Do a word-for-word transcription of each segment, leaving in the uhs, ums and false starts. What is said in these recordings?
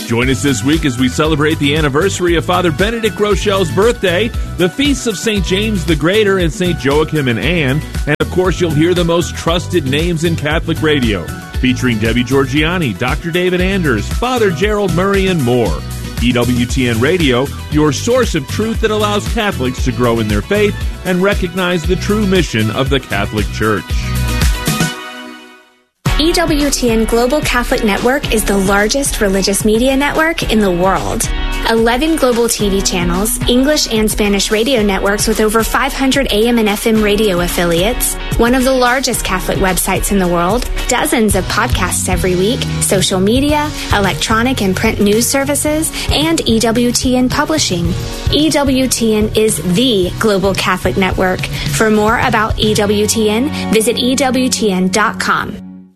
Join us this week as we celebrate the anniversary of Father Benedict Rochelle's birthday, the feasts of Saint James the Greater and Saint Joachim and Anne, and of course you'll hear the most trusted names in Catholic radio, featuring Debbie Georgiani, Doctor David Anders, Father Gerald Murray, and more. E W T N Radio, your source of truth that allows Catholics to grow in their faith and recognize the true mission of the Catholic Church. E W T N Global Catholic Network is the largest religious media network in the world. eleven global T V channels, English and Spanish radio networks with over five hundred A M and F M radio affiliates, one of the largest Catholic websites in the world, dozens of podcasts every week, social media, electronic and print news services, and E W T N Publishing. E W T N is the Global Catholic Network. For more about E W T N, visit E W T N dot com.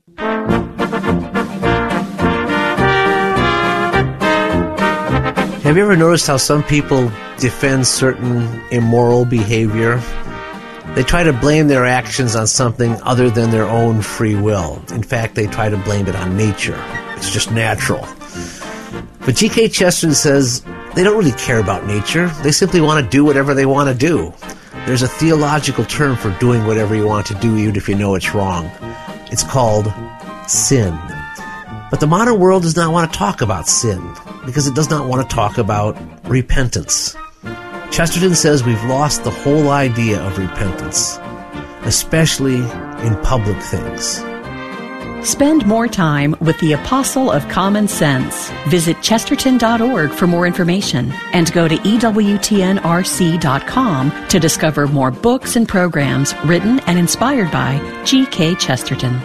Have you ever noticed how some people defend certain immoral behavior? They try to blame their actions on something other than their own free will. In fact, they try to blame it on nature. It's just natural. But G K Chesterton says they don't really care about nature. They simply want to do whatever they want to do. There's a theological term for doing whatever you want to do, even if you know it's wrong. It's called sin. But the modern world does not want to talk about sin because it does not want to talk about repentance. Chesterton says we've lost the whole idea of repentance, especially in public things. Spend more time with the Apostle of Common Sense. Visit Chesterton dot org for more information and go to E W T N R C dot com to discover more books and programs written and inspired by G K Chesterton.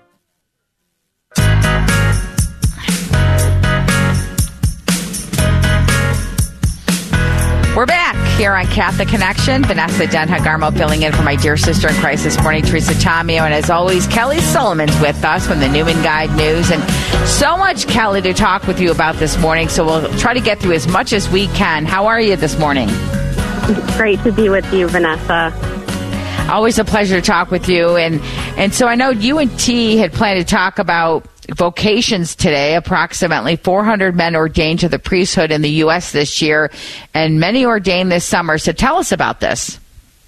We're back here on Catholic Connection. Vanessa Denha-Garmo filling in for my dear sister in Christ this morning, Teresa Tomeo. And as always, Kelly Sullivan's with us from the Newman Guide News. And so much, Kelly, to talk with you about this morning. So we'll try to get through as much as we can. How are you this morning? Great to be with you, Vanessa. Always a pleasure to talk with you. And, and so I know you and T had planned to talk about vocations today. Approximately four hundred men ordained to the priesthood in the U S this year, and many ordained this summer. So tell us about this.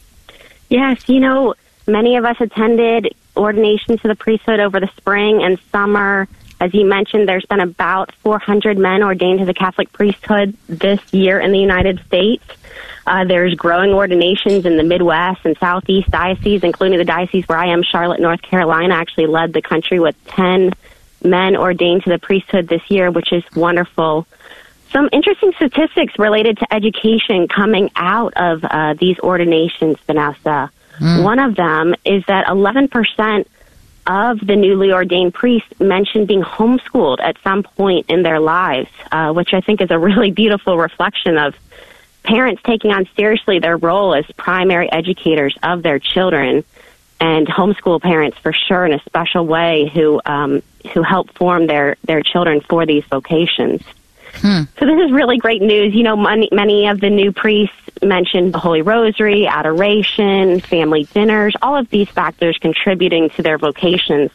Yes, you know, many of us attended ordination to the priesthood over the spring and summer. As you mentioned, there's been about four hundred men ordained to the Catholic priesthood this year in the United States. Uh, there's growing ordinations in the Midwest and Southeast dioceses, including the diocese where I am, Charlotte, North Carolina, actually led the country with ten men ordained to the priesthood this year, which is wonderful. Some interesting statistics related to education coming out of uh, these ordinations, Vanessa. Mm. One of them is that eleven percent of the newly ordained priests mentioned being homeschooled at some point in their lives, uh, which I think is a really beautiful reflection of parents taking on seriously their role as primary educators of their children, and homeschool parents for sure in a special way who um, who help form their, their children for these vocations. Hmm. So this is really great news. You know, many, many of the new priests mentioned the Holy Rosary, adoration, family dinners, all of these factors contributing to their vocations.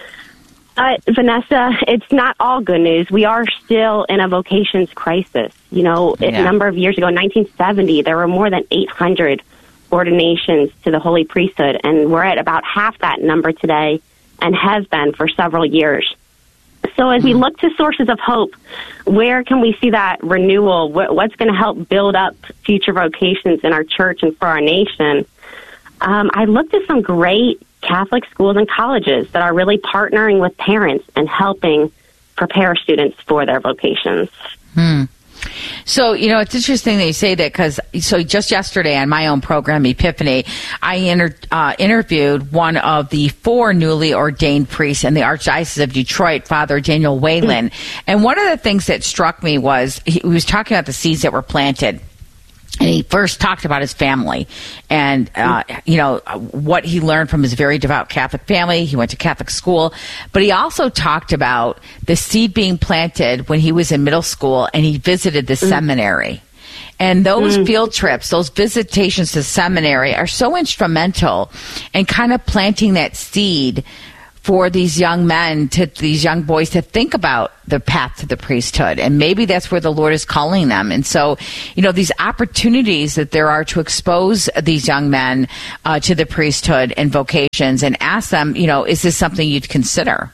Uh, Vanessa, it's not all good news. We are still in a vocations crisis. You know, yeah. a number of years ago, in nineteen seventy, there were more than eight hundred ordinations to the Holy Priesthood, and we're at about half that number today and has been for several years. So as we look to sources of hope, where can we see that renewal? What's going to help build up future vocations in our church and for our nation? Um, I looked at some great Catholic schools and colleges that are really partnering with parents and helping prepare students for their vocations. Hmm. So, you know, it's interesting that you say that because, so just yesterday on my own program, Epiphany, I inter- uh, interviewed one of the four newly ordained priests in the Archdiocese of Detroit, Father Daniel Whalen. Mm-hmm. And one of the things that struck me was he was talking about the seeds that were planted. And he first talked about his family and, uh, you know, what he learned from his very devout Catholic family. He went to Catholic school. But he also talked about the seed being planted when he was in middle school and he visited the mm. seminary. And those mm. field trips, those visitations to seminary are so instrumental in kind of planting that seed for these young men, to these young boys, to think about the path to the priesthood. And maybe that's where the Lord is calling them. And so, you know, these opportunities that there are to expose these young men uh, to the priesthood and vocations, and ask them, you know, is this something you'd consider?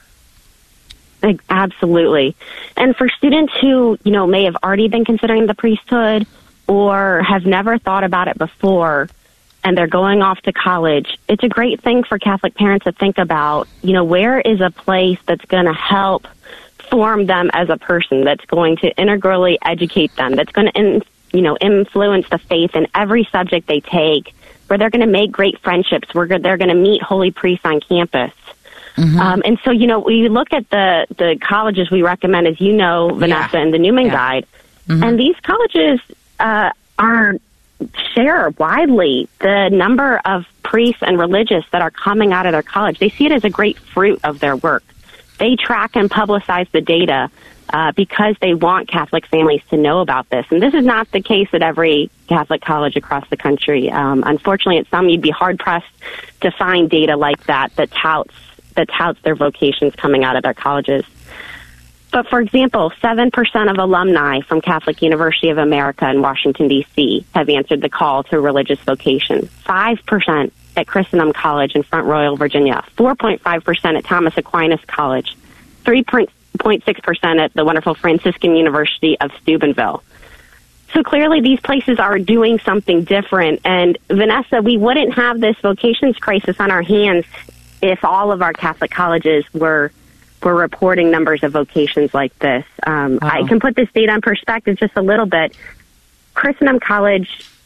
Absolutely. And for students who, you know, may have already been considering the priesthood or have never thought about it before, and they're going off to college, it's a great thing for Catholic parents to think about, you know, where is a place that's going to help form them as a person, that's going to integrally educate them, that's going to, you know, influence the faith in every subject they take, where they're going to make great friendships, where they're going to meet holy priests on campus. Mm-hmm. Um, and so, you know, we look at the, the colleges we recommend, as you know, Vanessa, yeah. and the Newman yeah. Guide, mm-hmm. and these colleges uh, are share widely the number of priests and religious that are coming out of their college. They see it as a great fruit of their work. They track and publicize the data uh, because they want Catholic families to know about this. And this is not the case at every Catholic college across the country. Um, unfortunately, at some, you'd be hard-pressed to find data like that that touts, that touts their vocations coming out of their colleges. But, for example, seven percent of alumni from Catholic University of America in Washington, D C have answered the call to religious vocation. five percent at Christendom College in Front Royal, Virginia. four point five percent at Thomas Aquinas College. three point six percent at the wonderful Franciscan University of Steubenville. So clearly these places are doing something different. And, Vanessa, we wouldn't have this vocations crisis on our hands if all of our Catholic colleges were We're reporting numbers of vocations like this. Um, wow. I can put this data in perspective just a little bit. Christendom College,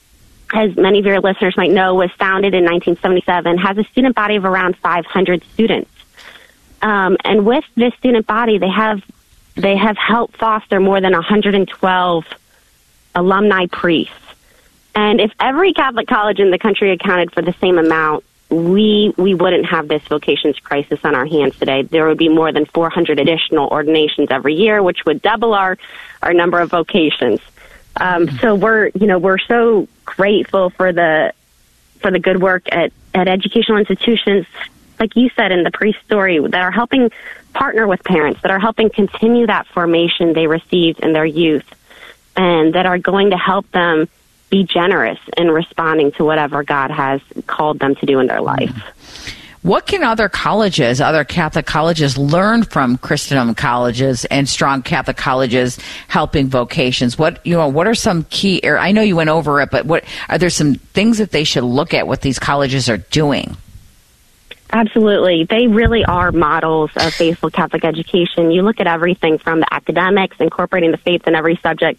as many of your listeners might know, was founded in nineteen seventy-seven, has a student body of around five hundred students. Um, and with this student body, they have they have helped foster more than one hundred twelve alumni priests. And if every Catholic college in the country accounted for the same amount, we we wouldn't have this vocations crisis on our hands today. There would be more than four hundred additional ordinations every year, which would double our, our number of vocations. Um, so we're you know we're so grateful for the for the good work at, at educational institutions, like you said in the priest story, that are helping partner with parents, that are helping continue that formation they received in their youth, and that are going to help them be generous in responding to whatever God has called them to do in their life. What can other colleges, other Catholic colleges, learn from Christendom colleges and strong Catholic colleges helping vocations? What you know? What are some key areas? I know you went over it, but what are there some things that they should look at? What these colleges are doing? Absolutely. They really are models of faithful Catholic education. You look at everything from the academics, incorporating the faith in every subject,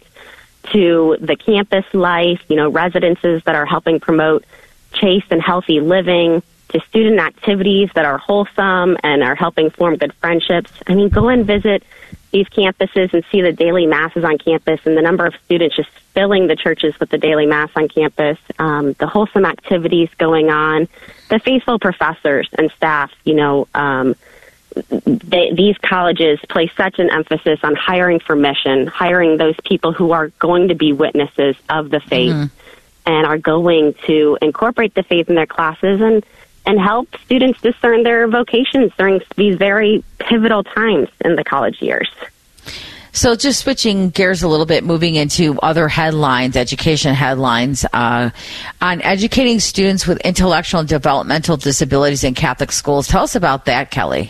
to the campus life, you know, residences that are helping promote chaste and healthy living, to student activities that are wholesome and are helping form good friendships. I mean, go and visit these campuses and see the daily masses on campus and the number of students just filling the churches with the daily mass on campus, um, the wholesome activities going on, the faithful professors and staff, you know, um, They, these colleges place such an emphasis on hiring for mission, hiring those people who are going to be witnesses of the faith mm-hmm. and are going to incorporate the faith in their classes and, and help students discern their vocations during these very pivotal times in the college years. So just switching gears a little bit, moving into other headlines, education headlines, uh, on educating students with intellectual and developmental disabilities in Catholic schools. Tell us about that, Kelly.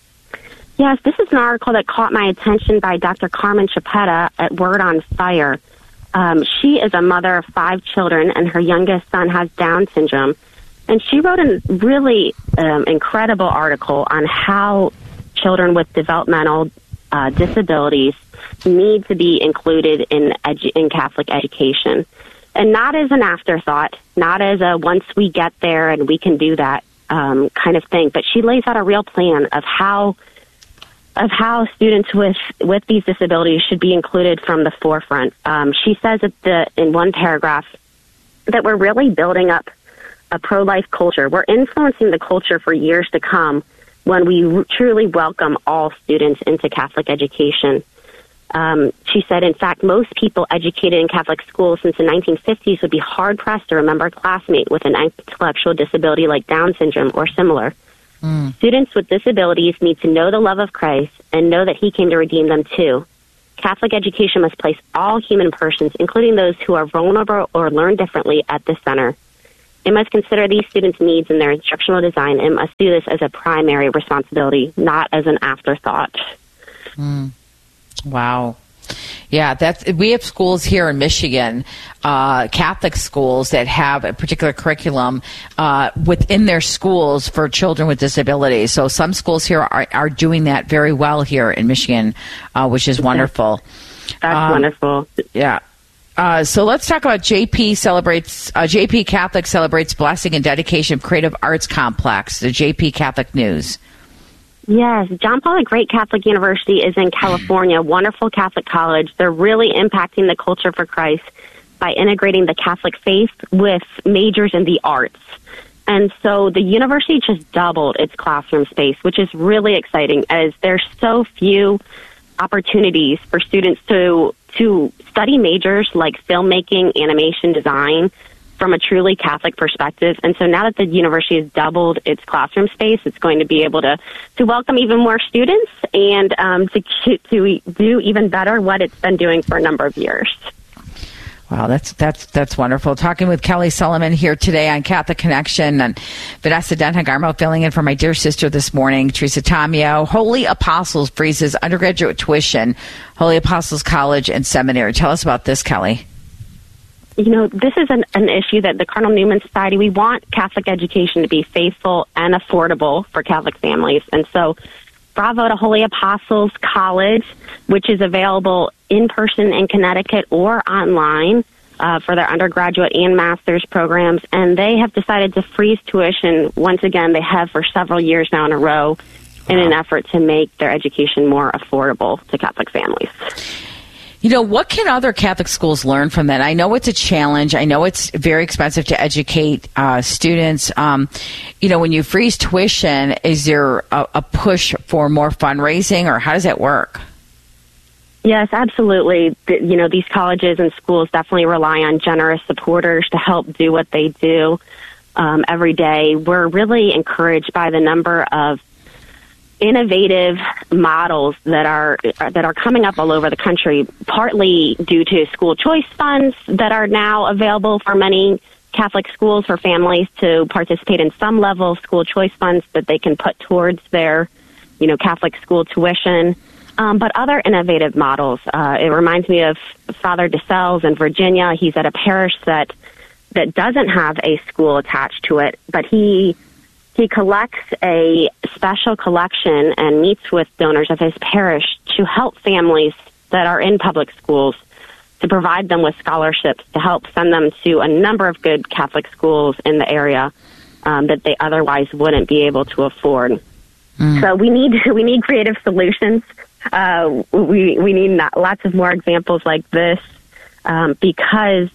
Yes, this is an article that caught my attention by Doctor Carmen Chapetta at Word on Fire. Um, she is a mother of five children, and her youngest son has Down syndrome. And she wrote a really um, incredible article on how children with developmental uh, disabilities need to be included in edu- in Catholic education. And not as an afterthought, not as a once we get there and we can do that um, kind of thing, but she lays out a real plan of how of how students with, with these disabilities should be included from the forefront. Um, she says at the, in one paragraph that we're really building up a pro-life culture. We're influencing the culture for years to come when we r- truly welcome all students into Catholic education. Um, she said, in fact, most people educated in Catholic schools since the nineteen fifties would be hard-pressed to remember a classmate with an intellectual disability like Down syndrome or similar. Mm. Students with disabilities need to know the love of Christ and know that he came to redeem them too. Catholic education must place all human persons, including those who are vulnerable or learn differently, at the center. It must consider these students' needs in their instructional design and must do this as a primary responsibility, not as an afterthought. Mm. Wow. Yeah, that's, we have schools here in Michigan, uh, Catholic schools that have a particular curriculum uh, within their schools for children with disabilities. So some schools here are, are doing that very well here in Michigan, uh, which is wonderful. That's um, wonderful. Yeah. Uh, so let's talk about J P celebrates, uh, J P Catholic celebrates blessing and dedication of Creative Arts Complex, the J P Catholic News. Yes, John Paul the Great Catholic University is in California, wonderful Catholic college. They're really impacting the culture for Christ by integrating the Catholic faith with majors in the arts. And so the university just doubled its classroom space, which is really exciting, as there's so few opportunities for students to to study majors like filmmaking, animation, design, from a truly Catholic perspective. And so now that the university has doubled its classroom space, it's going to be able to, to welcome even more students and um, to, to do even better what it's been doing for a number of years. Wow, that's that's that's wonderful. Talking with Kelly Solomon here today on Catholic Connection, and Vanessa Denhagarmo filling in for my dear sister this morning, Teresa Tomeo. Holy Apostles freezes undergraduate tuition, Holy Apostles College and Seminary. Tell us about this, Kelly. You know, this is an, an issue that the Cardinal Newman Society, we want Catholic education to be faithful and affordable for Catholic families. And so bravo to Holy Apostles College, which is available in person in Connecticut or online uh, for their undergraduate and master's programs. And they have decided to freeze tuition. Once again, they have for several years now in a row in an effort to make their education more affordable to Catholic families. You know, what can other Catholic schools learn from that? I know it's a challenge. I know it's very expensive to educate uh, students. Um, you know, when you freeze tuition, is there a, a push for more fundraising, or how does that work? Yes, absolutely. The, you know, these colleges and schools definitely rely on generous supporters to help do what they do um, every day. We're really encouraged by the number of innovative models that are that are coming up all over the country, partly due to school choice funds that are now available for many Catholic schools for families to participate in some level of school choice funds that they can put towards their, you know, Catholic school tuition. Um, but other innovative models. Uh, it reminds me of Father DeSales in Virginia. He's at a parish that that doesn't have a school attached to it, but he He collects a special collection and meets with donors of his parish to help families that are in public schools, to provide them with scholarships, to help send them to a number of good Catholic schools in the area um, that they otherwise wouldn't be able to afford. Mm. So we need we need creative solutions. Uh, we we need not, lots of more examples like this um, because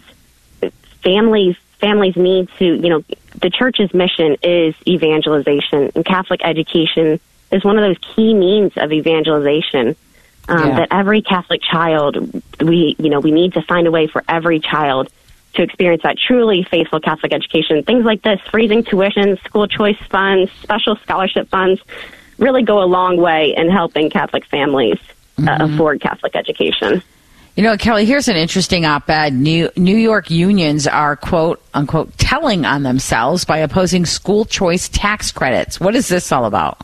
families. Families need to, you know, the church's mission is evangelization, and Catholic education is one of those key means of evangelization. Um, yeah. That every Catholic child, we, you know, we need to find a way for every child to experience that truly faithful Catholic education. Things like this, freezing tuition, school choice funds, special scholarship funds, really go a long way in helping Catholic families mm-hmm. uh, afford Catholic education. You know, Kelly, here's an interesting op-ed. New, New York unions are, quote, unquote, telling on themselves by opposing school choice tax credits. What is this all about?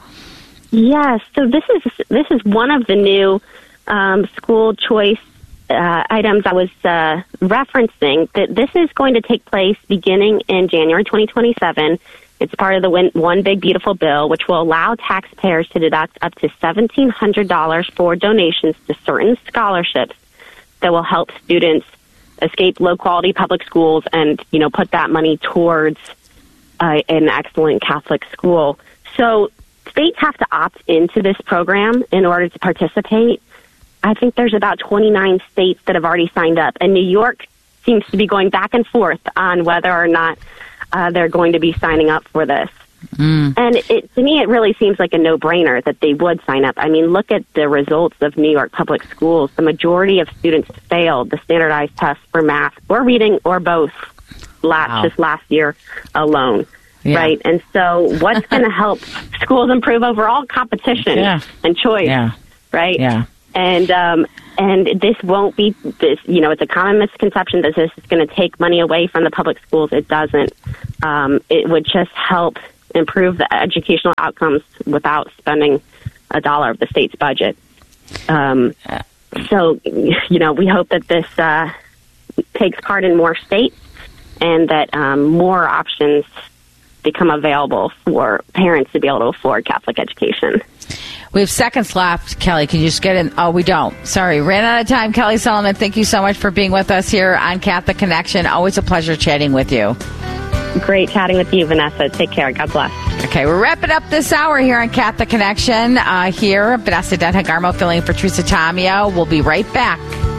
Yes, so this is this is one of the new um, school choice uh, items I was uh, referencing, that this is going to take place beginning in January twenty twenty-seven. It's part of the One Big Beautiful Bill, which will allow taxpayers to deduct up to seventeen hundred dollars for donations to certain scholarships that will help students escape low-quality public schools and, you know, put that money towards uh, an excellent Catholic school. So states have to opt into this program in order to participate. I think there's about twenty-nine states that have already signed up, and New York seems to be going back and forth on whether or not uh, they're going to be signing up for this. Mm. And it, to me, it really seems like a no-brainer that they would sign up. I mean, look at the results of New York public schools. The majority of students failed the standardized tests for math or reading or both last, wow. just last year alone. Yeah. right? And so what's going to help schools improve overall? Competition Yeah. and choice, Yeah. right? Yeah. And um, and this won't be this. You know, it's a common misconception that this is going to take money away from the public schools. It doesn't. Um, it would just help improve the educational outcomes without spending a dollar of the state's budget. Um, so, you know, we hope that this uh, takes part in more states and that um, more options become available for parents to be able to afford Catholic education. We have seconds left. Kelly, can you just get in? Oh, we don't. Sorry. Ran out of time. Kelly Solomon, thank you so much for being with us here on Catholic Connection. Always a pleasure chatting with you. Great chatting with you, Vanessa. Take care. God bless. Okay, we're wrapping up this hour here on Catholic Connection. Uh, here, Vanessa Denhagarmo filling in for Teresa Tamio. We'll be right back.